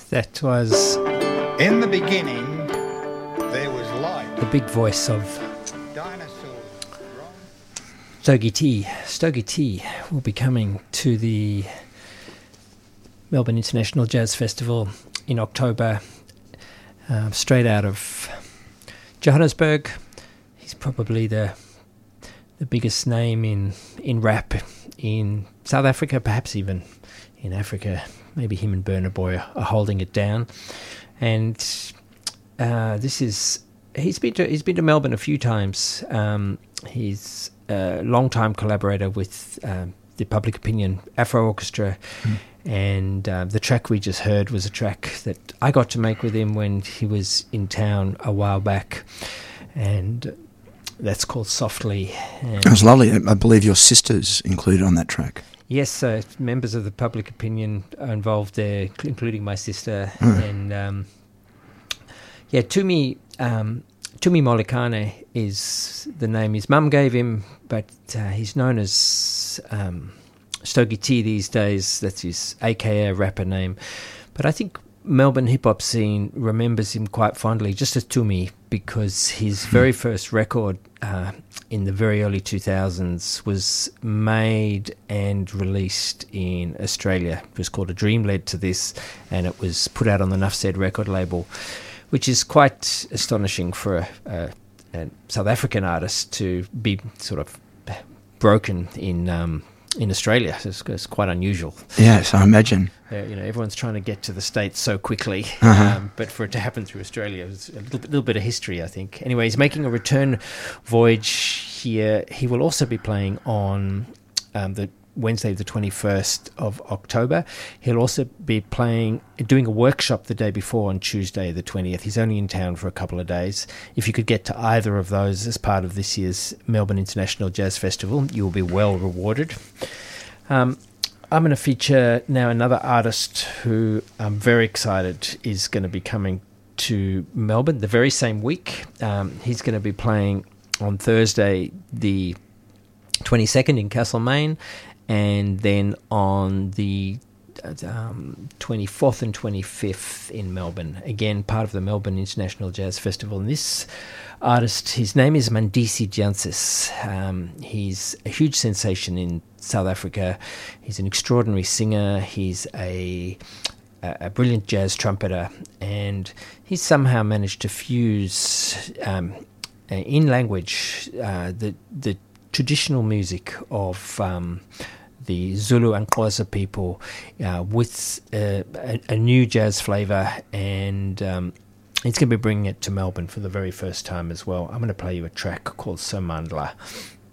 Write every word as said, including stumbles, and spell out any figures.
That was In the beginning, there was light. the big voice of Dinosaurs. Stogie T. Stogie T will be coming to the Melbourne International Jazz Festival in October, uh, straight out of Johannesburg. He's probably the the biggest name in, in rap in South Africa, perhaps even in Africa. Maybe him and Burna Boy are holding it down. And uh, this is he's been to he's been to Melbourne a few times. Um, he's a long-time collaborator with um, the Public Opinion Afro Orchestra, mm. and uh, the track we just heard was a track that I got to make with him when he was in town a while back, and that's called Softly. And it was lovely. I believe your sister's included on that track. Yes, uh, members of the Public Opinion are involved there, including my sister. Mm. And um, yeah, Tumi um, Tumi Molikane is the name his mum gave him, but uh, he's known as um, Stogie T these days. That's his A K A rapper name. But I think Melbourne hip-hop scene remembers him quite fondly, just as Tumi, because his very first record uh, in the very early two thousands was made and released in Australia. It was called A Dream Led to This, and it was put out on the Nuff Said record label, which is quite astonishing for a, a, a South African artist to be sort of broken in um, in Australia. It's, it's quite unusual. Yes, I imagine. Uh, you know, everyone's trying to get to the States so quickly, uh-huh. um, but for it to happen through Australia, it's a little, little bit of history, I think. Anyway, he's making a return voyage here. He will also be playing on um, the Wednesday, the twenty-first of October. He'll also be playing, doing a workshop the day before on Tuesday, the twentieth. He's only in town for a couple of days. If you could get to either of those as part of this year's Melbourne International Jazz Festival, you will be well rewarded. Um, I'm going to feature now another artist who I'm very excited is going to be coming to Melbourne the very same week. Um, he's going to be playing on Thursday, the twenty-second in Castlemaine, and then on the um, twenty-fourth and twenty-fifth in Melbourne. Again, part of the Melbourne International Jazz Festival. And this artist, his name is Mandisi Jancis. Um, he's a huge sensation in South Africa. He's an extraordinary singer. He's a, a, a brilliant jazz trumpeter. And he's somehow managed to fuse um, in language uh, the the traditional music of um, the Zulu and Xhosa people uh, with uh, a, a new jazz flavour, and um, he's going to be bringing it to Melbourne for the very first time as well. I'm going to play you a track called Somandla.